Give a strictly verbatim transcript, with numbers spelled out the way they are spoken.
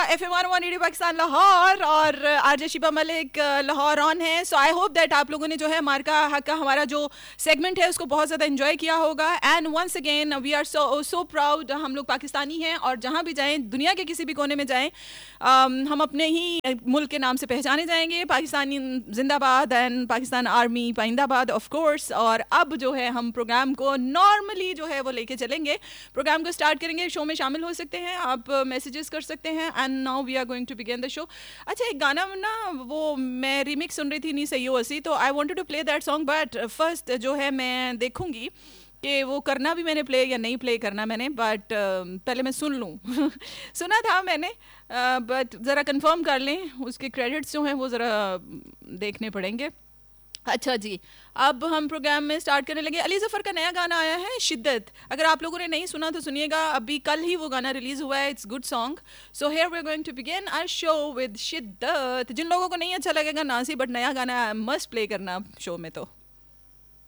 F M R one eighty Pakistan Lahore और RJ Shiba Malik Lahore on है. सो I hope that आप लोगों ने जो है मार्का हक का हमारा जो सेगमेंट है उसको बहुत ज़्यादा एंजॉय किया होगा. And once again we are so so proud, हम लोग पाकिस्तानी हैं और जहाँ भी जाएं, दुनिया के किसी भी कोने में जाएं, um, हम अपने ही मुल्क के नाम से पहचाने जाएंगे. पाकिस्तानी जिंदाबाद and Pakistan army पाइंदाबाद of course. और अब जो है हम प्रोग्राम को नॉर्मली जो है वो लेके चलेंगे. प्रोग्राम को स्टार्ट करेंगे. शो में शामिल हो सकते हैं आप, मैसेजेस कर सकते हैं. And now we are going to begin the show. अच्छा, एक गाना ना वो मैं रीमिक्स सुन रही थी नहीं सही हो असी, तो I wanted to play that song, but first जो है मैं देखूंगी कि वो करना भी मैंने प्ले या नहीं प्ले करना मैंने, बट uh, पहले मैं सुन लूँ. सुना था मैंने, बट uh, ज़रा कंफर्म कर लें. उसके क्रेडिट्स जो हैं वो ज़रा देखने पड़ेंगे. अच्छा जी, अब हम प्रोग्राम में स्टार्ट करने लगे. अली ज़फ़र का नया गाना आया है शिद्दत. अगर आप लोगों ने नहीं सुना तो सुनिएगा, अभी कल ही वो गाना रिलीज़ हुआ है. It's good song. So here we are going to begin our show with शिद्दत. जिन लोगों को नहीं अच्छा लगेगा नासी, बट नया गाना मस्ट प्ले करना शो में. तो